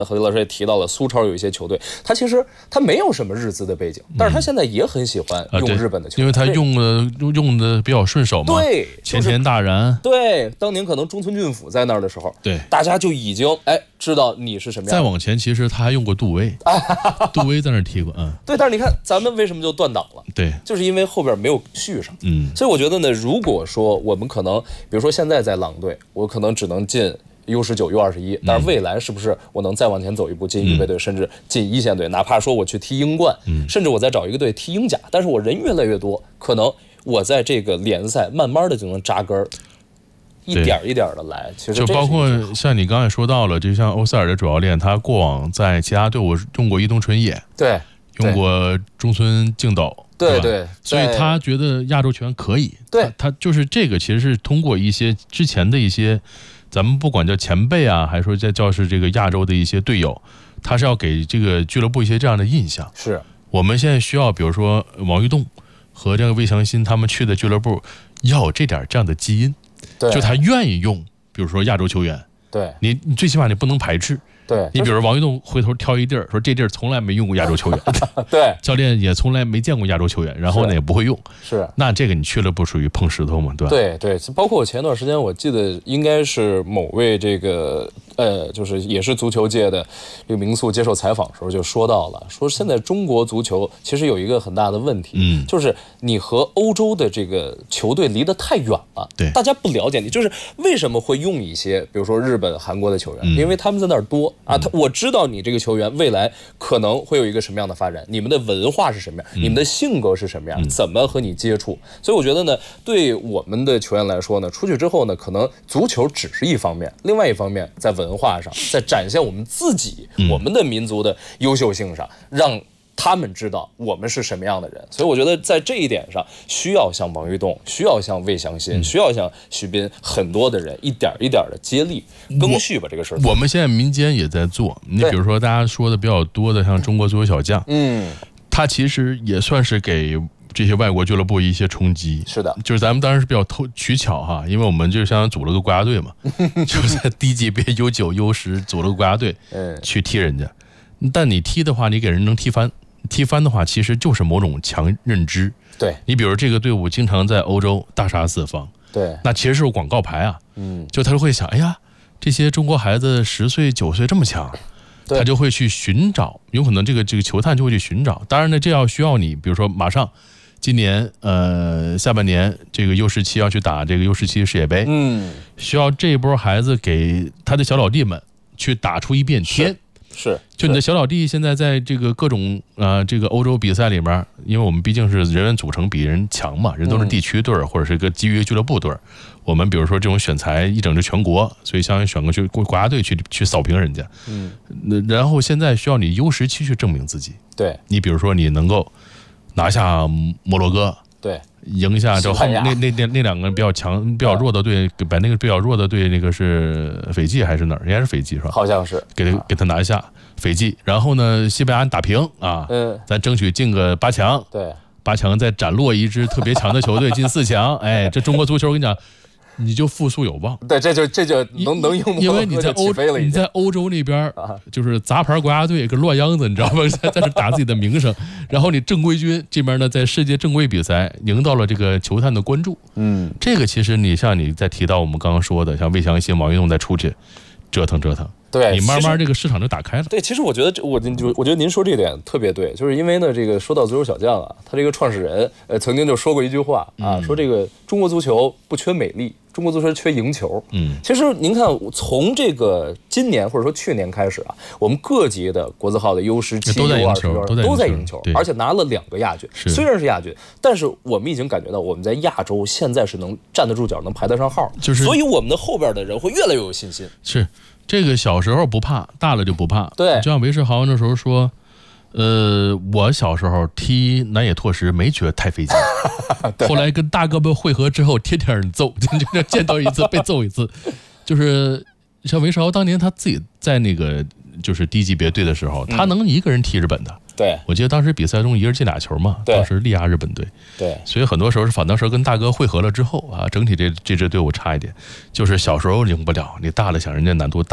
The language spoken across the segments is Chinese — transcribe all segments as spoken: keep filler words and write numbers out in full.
何老师也提到了，苏超有一些球队，他其实他没有什么日资的背景，但是他现在也很喜欢用日本的球队， 因为他用的用的比较顺手嘛。 对， 前田大然， 对，当年可能中村俊辅在那儿的时候， 对， 大家就已经哎知道你是什么样。 再往前，其实他还用过杜威，杜威在那儿踢过，嗯， 对。但是你看，咱们为什么就断档了？ 对， 就是因为后边没有续上。 嗯， 所以我觉得呢，如果说我们可能，比如说现在在狼队，我可能只能进U 十九、U 二十一，但是未来是不是我能再往前走一步，进预备队，甚至进一线队？哪怕说我去踢英冠，甚至我再找一个队踢英甲，但是我人越来越多，可能我在这个联赛慢慢的就能扎根儿，一点一点的来。其实就包括像你刚才说到了，就像欧塞尔的主教练，他过往在其他队伍用过伊东纯也， 对， 用过中村敬斗。 对 对, 对， 所以他觉得亚洲拳可以。 对， 他, 他就是这个，其实是通过一些之前的一些，咱们不管叫前辈啊，还是说在叫是这个亚洲的一些队友，他是要给这个俱乐部一些这样的印象。 是， 我们现在需要，比如说王玉栋和这个魏祥新他们去的俱乐部，要有这点这样的基因， 对， 就他愿意用，比如说亚洲球员， 对， 你你最起码你不能排斥。 对， 你比如王玉栋回头挑一地儿，说这地儿从来没用过亚洲球员， 对， 教练也从来没见过亚洲球员，然后呢也不会用， 是， 那这个你去了不属于碰石头嘛，对吧？ 对对，包括我前段时间我记得应该是某位这个呃，就是也是足球界的这个名宿接受采访的时候就说到了，说现在中国足球其实有一个很大的问题，嗯，就是你和欧洲的这个球队离得太远了， 对， 大家不了解你，就是为什么会用一些比如说日本、韩国的球员，嗯、因为他们在那儿多。啊，他我知道你这个球员未来可能会有一个什么样的发展，你们的文化是什么样，你们的性格是什么样，怎么和你接触？所以我觉得呢，对我们的球员来说呢，出去之后呢，可能足球只是一方面，另外一方面在文化上，在展现我们自己、我们的民族的优秀性上，让他们知道我们是什么样的人。所以我觉得在这一点上，需要像王玉栋，需要像魏祥新，需要像徐斌，很多的人一点一点的接力更续把这个事儿。 我们现在民间也在做，你比如说大家说的比较多的，像中国足球小将，嗯，他其实也算是给这些外国俱乐部一些冲击。 是的， 就是咱们当然是比较偷取巧哈，因为我们就相当于组了个国家队嘛，就是在低级别 U 九 U 十组了个国家队，嗯，去踢人家。但你踢的话，你给人能踢翻。踢翻的话，其实就是某种强认知。 对， 你比如这个队伍经常在欧洲大杀四方， 对， 那其实是有广告牌啊。嗯，就他会想，哎呀，这些中国孩子十岁九岁这么强，他就会去寻找，有可能这个这个球探就会去寻找。当然呢，这要需要你，比如说马上今年呃下半年这个 U 十七要去打这个 U 十七世界杯，嗯，需要这一波孩子给他的小老弟们去打出一片天。 是， 就你的小老弟现在在这个各种呃这个欧洲比赛里面，因为我们毕竟是人员组成比人强嘛，人都是地区队或者是个基于俱乐部队，我们比如说这种选材一整就全国，所以相当于选个去国家队去去扫平人家，嗯，然后现在需要你 U 十七去证明自己， 对， 你比如说你能够拿下摩洛哥， 对。 赢下之后，那那那那两个比较强、比较弱的队，把那个比较弱的队，那个是斐济还是哪儿？应该是斐济是吧？ 好像是， 给他给他拿下斐济，然后呢，西班牙打平啊，嗯，咱争取进个八强， 对， 八强再斩落一支特别强的球队进四强，哎，这中国足球我跟你讲。你就复苏有望， 对，这就这就能能用， 因为你在欧你在欧洲那边就是杂牌国家队跟乱秧子，你知道吗？在在这打自己的名声，然后你正规军这边呢，在世界正规比赛赢到了这个球探的关注，嗯，这个其实你像你在提到我们刚刚说的，像魏祥新、王玉栋再出去折腾折腾。 对， 你慢慢这个市场就打开了。 对，其实我觉得我就我觉得您说这点特别对，就是因为呢，这个说到足球小将啊，他这个创始人呃曾经就说过一句话啊，说这个中国足球不缺美丽，中国足球缺赢球。嗯，其实您看，从这个今年或者说去年开始啊，我们各级的国字号的 U 十七、U 二十都在赢球，而且拿了两个亚军。虽然是亚军，但是我们已经感觉到我们在亚洲现在是能站得住脚，能排得上号。就是，所以我们的后边的人会越来越有信心。 是。这个小时候不怕，大了就不怕。 对， 就像韦世豪那时候说，呃，我小时候踢南野拓实没觉得太费劲，后来跟大哥们会合之后，天天揍，就见到一次被揍一次。就是像韦世豪当年他自己在那个就是低级别队的时候，他能一个人踢日本的。 对， 我记得当时比赛中一人进俩球嘛，当时力压日本队。 对， 所以很多时候是反倒是跟大哥会合了之后啊，整体这这支队伍差一点，就是小时候赢不了，你大了想人家难度大，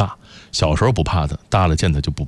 小时候不怕他，大了见他就不